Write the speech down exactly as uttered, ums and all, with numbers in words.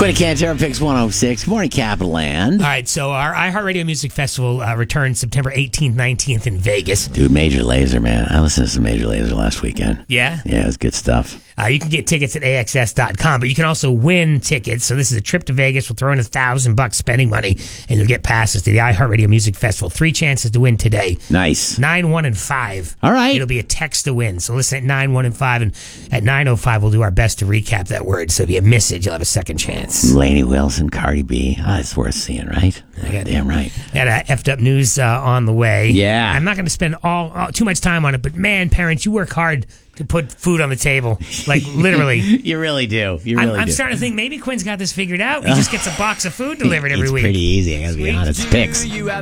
Quinn Cantera Picks one oh six. Good morning, Capital Land. All right, so our iHeartRadio Music Festival uh, returns September eighteenth, nineteenth in Vegas. Dude, Major Lazer, man. I listened to some Major Lazer last weekend. Yeah? Yeah, it was good stuff. Uh, you can get tickets at A X S dot com, but you can also win tickets. So this is a trip to Vegas. We'll throw in a thousand bucks spending money, and you'll get passes to the iHeartRadio Music Festival. Three chances to win today. Nice. Nine, one, and five. All right. It'll be a text to win. So listen at nine, one, and five, and at nine oh five, we'll do our best to recap that word. So if you miss it, you'll have a second chance. Lainey Wilson, Cardi B. Ah, it's worth seeing, right? got Damn right. Got uh, effed up news uh, on the way. Yeah. I'm not going to spend all, all too much time on it, but man, parents, you work hard to put food on the table. Like, literally. You really do. You really I'm, I'm do. starting to think maybe Quinn's got this figured out. He just gets a box of food delivered every it's week. pretty easy, I gotta be honest. Picks.